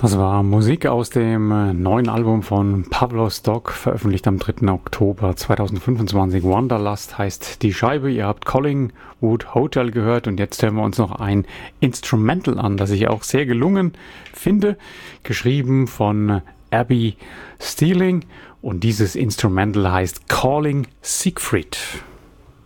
Das war Musik aus dem neuen Album von Pablo Stock, veröffentlicht am 3. Oktober 2025. Wanderlust heißt die Scheibe. Ihr habt Collingwood Hotel gehört und jetzt hören wir uns noch ein Instrumental an, das ich auch sehr gelungen finde. Geschrieben von Abby Steeling und dieses Instrumental heißt Calling Siegfried.